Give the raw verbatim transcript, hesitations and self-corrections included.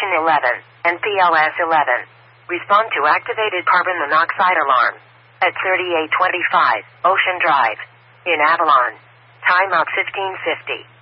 Station eleven, N P L S eleven. Respond to activated carbon monoxide alarm. At thirty-eight twenty-five, Ocean Drive. In Avalon. Timeout fifteen fifty.